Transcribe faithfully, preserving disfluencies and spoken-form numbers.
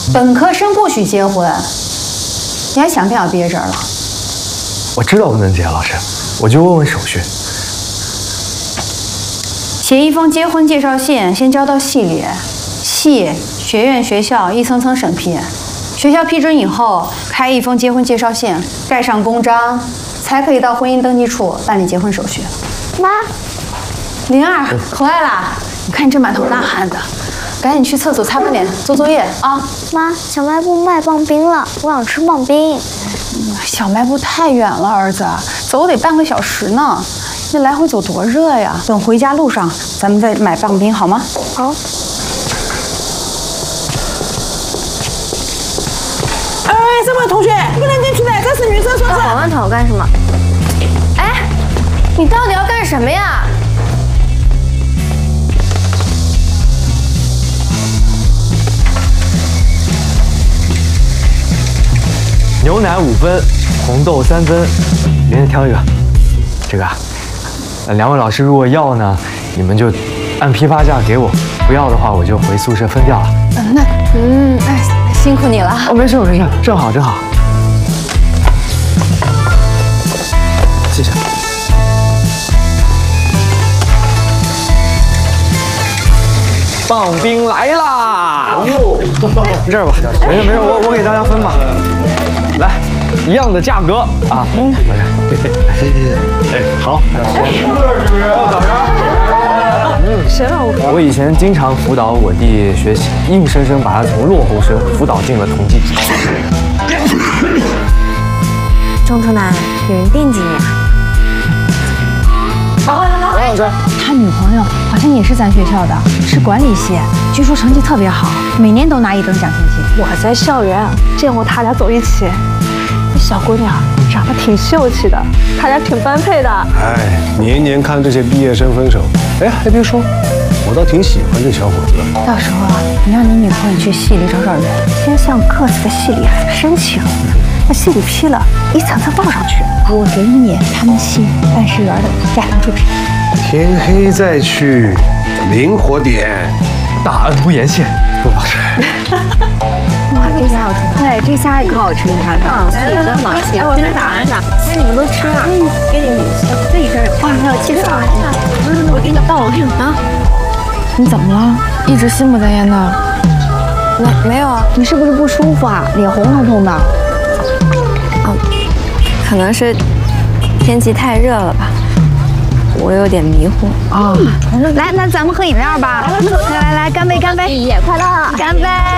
本科生不许结婚，你还想不想毕业证了？ 我知道不能结，老师，我就问问手续。 写一封结婚介绍信，先交到系里，系、学院、学校一层层审批，学校批准以后，开一封结婚介绍信，盖上公章，才可以到婚姻登记处办理结婚手续。 妈， 灵儿回来啦！你看你这满头大汗的，赶紧去厕所擦把脸，做作业啊！ 妈，小卖部卖棒冰了，我想吃棒冰。 小卖部太远了，儿子，走得半个小时呢。那来回走多热呀！等回家路上，咱们再买棒冰好吗？ 好。 哎，这位同学，你不能进去的，这是女生宿舍。 保安讨干什么？哎，你到底要干什么呀？ 牛奶五分，红豆三分，连着挑一个。这个啊，呃，两位老师如果要呢，你们就按批发价给我；不要的话，我就回宿舍分掉了。 嗯，那嗯，哎，辛苦你了。 哦，没事没事，正好正好。谢谢。棒冰来啦！这儿吧，没事没事，我我给大家分吧。来，一样的价格啊。嗯，哎，好。早上。 谁了？ 我以前经常辅导我弟学习，硬生生把他从落后生辅导进了同济。 中途男，有人惦记你啊！ 王老师， 他女朋友好像也是咱学校的，是管理系，据说成绩特别好，每年都拿一等奖学金。 我在校园见过他俩走一起，这小姑娘长得挺秀气的，他俩挺般配的。 哎，年年看这些毕业生分手，哎，还别说，我倒挺喜欢这小伙子的。 到时候啊，你让你女朋友去系里找找人， 先向各自的系里申请，那系里批了，一层层报上去。 我给你他们系办事员的家庭住址。 天黑再去，灵活点， 大恩不言谢，陆老师。 哇，这家好吃。对，这虾也可好吃，你看看。真的吗？哎，我先打一下。那你们都吃啊？给你们这一份。哇，还有气爽。我给你倒了啊。 你怎么了？一直心不在焉的。 没没有啊。 你是不是不舒服啊？脸红彤彤的。 啊，可能是天气太热了吧。我有点迷糊啊。来，那咱们喝饮料吧。来来来，干杯干杯！ 毕业快乐！ 干杯！